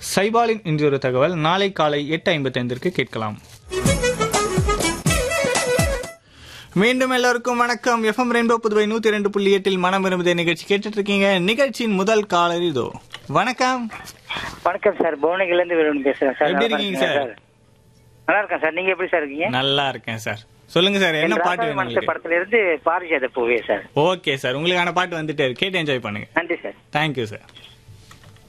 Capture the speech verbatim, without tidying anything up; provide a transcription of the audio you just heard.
சைபாலின் இன்றொரு தகவல் நாளை காலை எட்டு ஐம்பத்தி ஐந்திற்கு கேட்கலாம். மீண்டும் எல்லோருக்கும் வணக்கம். எஃப்எம் ரெயின்போ புதுவை நூத்தி ரெண்டு புள்ளி எட்டில் மனம் விரும்புதே நிகழ்ச்சி கேட்டுட்டு இருக்கீங்க. நிகழ்ச்சியின் முதல் காலர் இதோ. வணக்கம். வணக்கம் சார், புவனகிரில இருந்து வேணும் பேசுறேன் சார். எப்படி இருக்கீங்க சார்? நல்லா இருக்கேன் சார், நீங்க எப்படி சார் இருக்கீங்க? நல்லா இருக்கேன் சார். சொல்லுங்க சார், என்ன பாட்டு வேணும் உங்களுக்கு? படத்துல இருந்து பாரிஜாத பூவே சார். ஓகே சார், உங்களுக்கான பாட்டு வந்துட்டு கேட்டு என்ஜாய் பண்ணுங்க. நன்றி சார். Thank you sir.